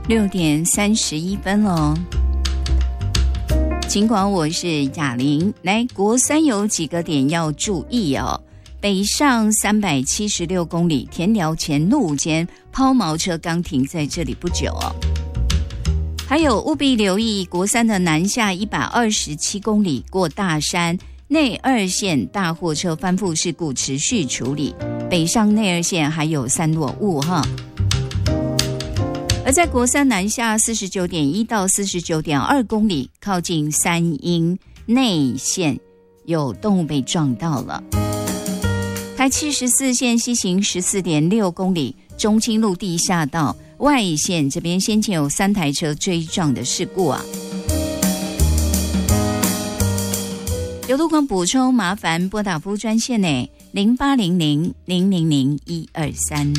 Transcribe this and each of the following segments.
6:31了。尽管我是雅玲，来国三有几个点要注意哦。北上376公里，田寮前路间抛锚车刚停在这里不久哦。还有务必留意国三的南下127公里过大山，内二线大货车翻覆事故持续处理，北上内二线还有3落雾哈。而在国三南下49.1到49.2公里，靠近三英内线有动物被撞到了。台74线西行14.6公里，中清路地下道外线这边先前有3台车追撞的事故啊。有路况补充，麻烦拨打服务专线呢0800-000-123。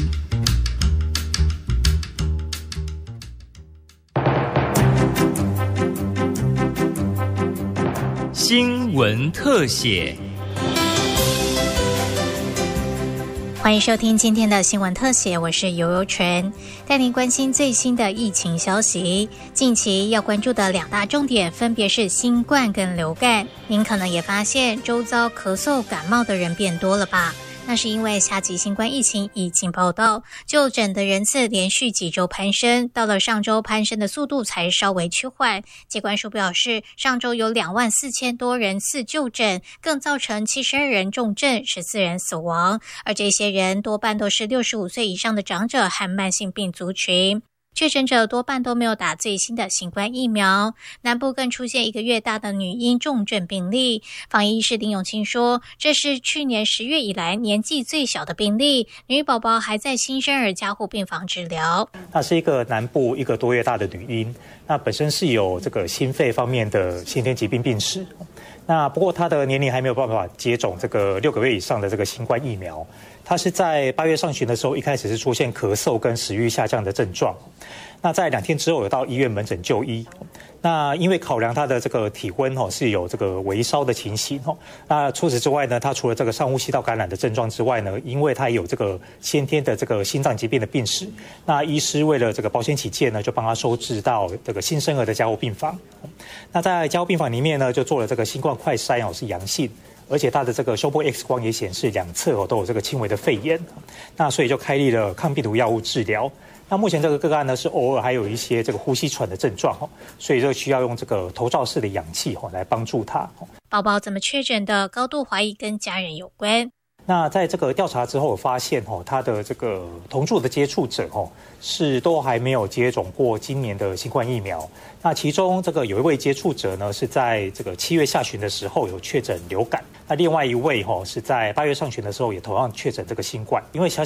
新闻特写。 欢迎收听今天的新闻特写，我是游游纯，带您关心最新的疫情消息。近期要关注的2大重点分别是新冠跟流感。您可能也发现周遭咳嗽感冒的人变多了吧？那是因为夏季新冠疫情已经报道，就诊的人次连续几周攀升，到了上周攀升的速度才稍微趋缓。疾管署表示，上周有24000多人次就诊，更造成72人重症，14人死亡，而这些人多半都是65岁以上的长者和慢性病族群。确诊者多半都没有打最新的新冠疫苗，南部更出现1个月大的女婴重症病例。防疫医师林永清说，这是去年10月以来年纪最小的病例，女宝宝还在新生儿加护病房治疗。 那是一个南部1个多月大的女婴，那本身是有这个心肺方面的先天疾病病史。那不过她的年龄还没有办法接种这个6个月以上的这个新冠疫苗。她是在8月上旬的时候，一开始是出现咳嗽跟食欲下降的症状。那在2天之后有到医院门诊就医。那因为考量她的这个体温是有这个微烧的情形。那除此之外呢，她除了这个上呼吸道感染的症状之外呢，因为她有这个先天的这个心脏疾病的病史，那医师为了这个保险起见呢，就帮她收治到这个新生儿的加护病房。那在加护病房里面呢，就做了这个新冠快筛是阳性。而且他的这个胸部 X 光也显示2侧都有这个轻微的肺炎，那所以就开立了抗病毒药物治疗。那目前这个个案呢是偶尔还有一些这个呼吸喘的症状，所以就需要用这个头罩式的氧气来帮助他。 宝宝怎么确诊的，高度怀疑跟家人有关。 那在这个调查之后发现他的这个同住的接触者是都还没有接种过今年的新冠疫苗。那其中这个有一位接触者呢是在这个7月下旬的时候有确诊流感，那另外一位是在8月上旬的时候也同样确诊这个新冠。因为